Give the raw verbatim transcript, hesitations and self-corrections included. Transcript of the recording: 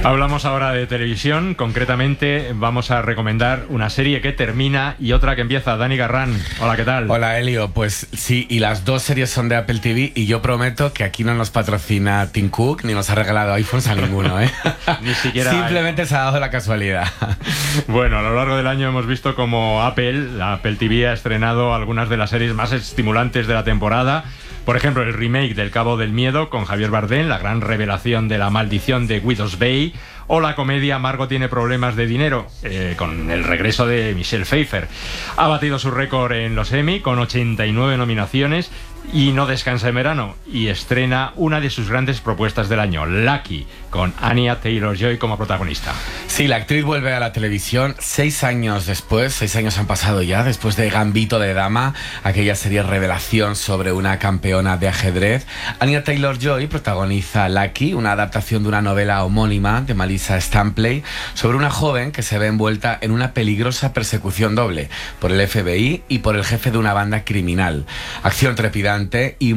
Hablamos ahora de televisión, concretamente vamos a recomendar una serie que termina y otra que empieza. Dani Garrán, hola, ¿qué tal? Hola, Elio, pues sí, y las dos series son de Apple T V y yo prometo que aquí no nos patrocina Tim Cook ni nos ha regalado iPhones a ninguno, ¿eh? Ni siquiera Simplemente se ha dado la casualidad. Bueno, a lo largo del año hemos visto como Apple, la Apple T V ha estrenado algunas de las series más estimulantes de la temporada. Por ejemplo, el remake del Cabo del Miedo con Javier Bardem, la gran revelación de La maldición de Guido's Bay, o la comedia Margot tiene problemas de dinero, eh, con el regreso de Michelle Pfeiffer. Ha batido su récord en los Emmy con ochenta y nueve nominaciones y no descansa en verano y estrena una de sus grandes propuestas del año, Lucky, con Anya Taylor-Joy como protagonista. Sí, la actriz vuelve a la televisión seis años después, seis años han pasado ya, después de Gambito de Dama, aquella serie revelación sobre una campeona de ajedrez. Anya Taylor-Joy protagoniza Lucky, una adaptación de una novela homónima de Melissa Stampley, sobre una joven que se ve envuelta en una peligrosa persecución doble por el F B I y por el jefe de una banda criminal. Acción trepidante y